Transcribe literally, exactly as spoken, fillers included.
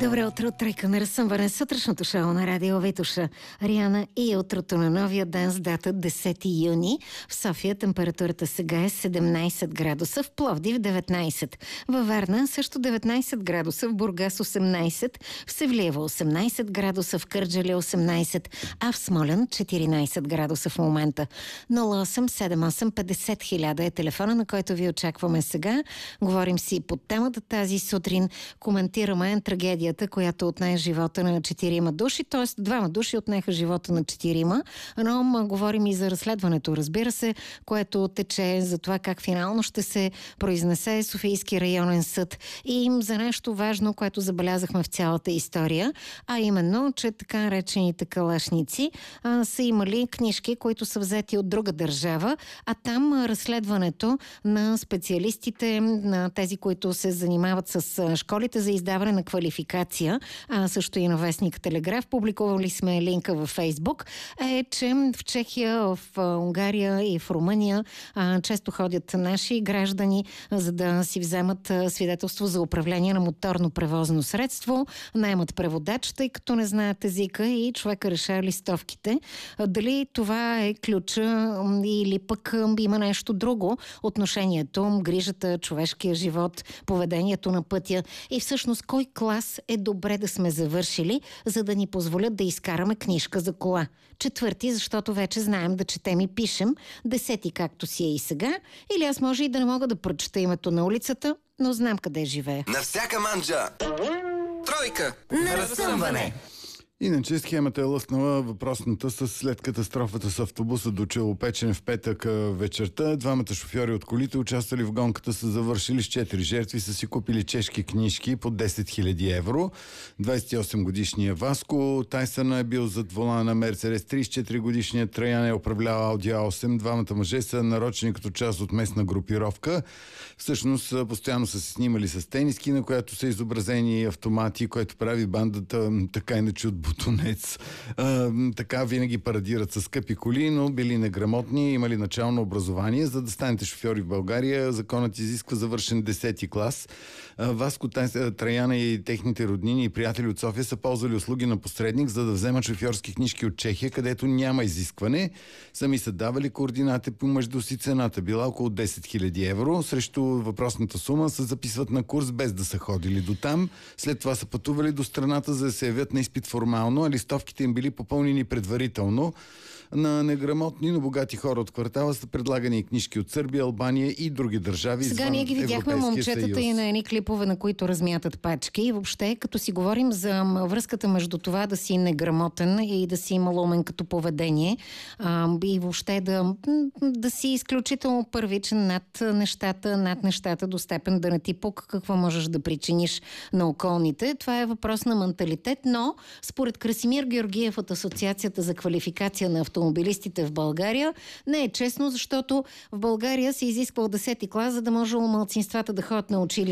Добро утро, тройка на разсъмване. Сутрешното шоу на радио Витуша. Риана и утрото на новия ден с дата десети юни. В София температурата сега е седемнайсет градуса, в Пловдив деветнайсет. Във Варна също деветнайсет градуса, в Бургас осемнайсет, в Севлиево осемнайсет градуса, в Кърджали осемнайсет, а в Смолян четиринайсет градуса в момента. нула осем седем осем петдесет хиляда е телефона, на който ви очакваме сега. Говорим си под темата тази сутрин. Коментираме трагедията, която отне живота на четирима души, т.е. двама души отнеха живота на четирима, но м- говорим и за разследването, разбира се, което тече за това как финално ще се произнесе Софийски районен съд и за нещо важно, което забелязахме в цялата история, а именно, че така наречените калашници а, са имали книжки, които са взети от друга държава, а там а, разследването на специалистите, на тези, които се занимават с а, школите за издаване на квалификация, а също и на вестник Телеграф, публикували сме линка във Фейсбук, е, че в Чехия, в Унгария и в Румъния а, често ходят наши граждани, а, за да си вземат а, свидетелство за управление на моторно превозно средство, наемат преводач, тъй като не знаят езика и човека решава листовките. А, дали това е ключа или пък има нещо друго, отношението, грижата, човешкия живот, поведението на пътя и всъщност кой клас е добре да сме завършили, за да ни позволят да изкараме книжка за кола. Четвърти, защото вече знаем да четем и пишем. Десети, както си е и сега. Или аз може и да не мога да прочета името на улицата, но знам къде живея. На всяка манджа! Тройка на разсъмване! Иначе схемата е лъснала въпросната с след катастрофата с автобуса до Челопечен в петък вечерта. Двамата шофьори от колите, участвали в гонката, са завършили с четири жертви, са си купили чешки книжки по десет хиляди евро. двайсет и осем годишният Васко Тайсън е бил зад волана на Мерцедес, трийсет и четири годишният Траян е управлявал Ауди А осем. Двамата мъже са нарочени като част от местна групировка. Всъщност постоянно са се снимали с тениски, на която са изобразени автомати, което прави бандата така иначе от бутонец. А, така винаги парадират с скъпи коли, но били неграмотни, имали начално образование. За да станете шофьори в България, законът изисква завършен десети клас. А, Васко Траяна и техните роднини и приятели от София са ползвали услуги на посредник, за да вземат шофьорски книжки от Чехия, където няма изискване. Сами са давали координати помежду си, цената била около десет хиляди евро. Срещу въпросната сума се записват на курс без да са ходили до там. След това са пътували до страната, за да се явят на изпит формално, а листовките им били попълнени предварително. На неграмотни, но богати хора от квартала са предлагани и книжки от Сърбия, Албания и други държави. Сега ние ги видяхме момчетата съюз. И на едни клипове, на които размятат пачки. И въобще, като си говорим за връзката между това да си неграмотен и да си малумен като поведение, а, и въобще да, да си изключително първичен над нещата, над нещата до степен да не ти пука какво можеш да причиниш на околните. Това е въпрос на менталитет, но според Красимир Георгиев от Асоциацията за квалификация на автомобилистите в България не е честно, защото в България се изисква от десети клас, за да може малцинствата да ходят на училище.